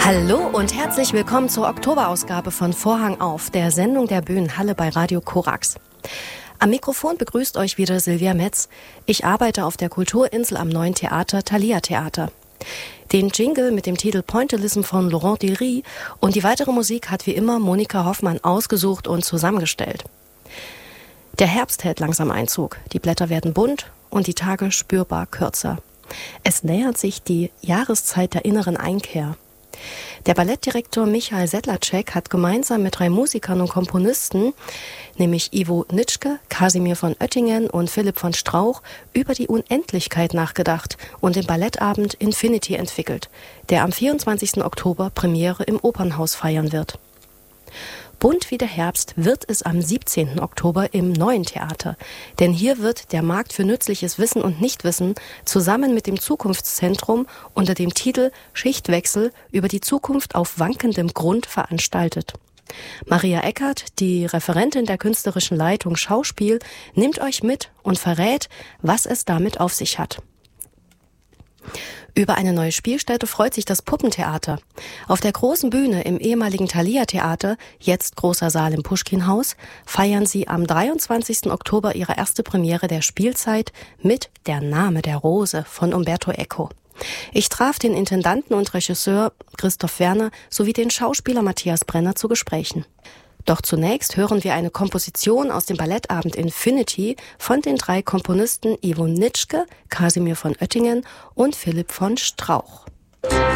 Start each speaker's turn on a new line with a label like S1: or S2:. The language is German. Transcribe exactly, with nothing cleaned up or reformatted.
S1: Hallo und herzlich willkommen zur Oktoberausgabe von Vorhang auf, der Sendung der Bühnenhalle bei Radio Korax. Am Mikrofon begrüßt euch wieder Silvia Metz. Ich arbeite auf der Kulturinsel am neuen Theater Thalia Theater. Den Jingle mit dem Titel Pointillism von Laurent Dury und die weitere Musik hat wie immer Monika Hoffmann ausgesucht und zusammengestellt. Der Herbst hält langsam Einzug. Die Blätter werden bunt und die Tage spürbar kürzer. Es nähert sich die Jahreszeit der inneren Einkehr. Der Ballettdirektor Michael Sedlacek hat gemeinsam mit drei Musikern und Komponisten, nämlich Ivo Nitschke, Kasimir von Oettingen und Philipp von Strauch, über die Unendlichkeit nachgedacht und den Ballettabend Infinity entwickelt, der am vierundzwanzigsten Oktober Premiere im Opernhaus feiern wird. Bunt wie der Herbst wird es am siebzehnten Oktober im Neuen Theater. Denn hier wird der Markt für nützliches Wissen und Nichtwissen zusammen mit dem Zukunftszentrum unter dem Titel Schichtwechsel über die Zukunft auf wankendem Grund veranstaltet. Maria Eckert, die Referentin der künstlerischen Leitung Schauspiel, nimmt euch mit und verrät, was es damit auf sich hat. Über eine neue Spielstätte freut sich das Puppentheater. Auf der großen Bühne im ehemaligen Thalia Theater, jetzt großer Saal im Puschkinhaus, feiern sie am dreiundzwanzigsten Oktober ihre erste Premiere der Spielzeit mit Der Name der Rose von Umberto Eco. Ich traf den Intendanten und Regisseur Christoph Werner sowie den Schauspieler Matthias Brenner zu Gesprächen. Doch zunächst hören wir eine Komposition aus dem Ballettabend Infinity von den drei Komponisten Ivo Nitschke, Kasimir von Oettingen und Philipp von Strauch.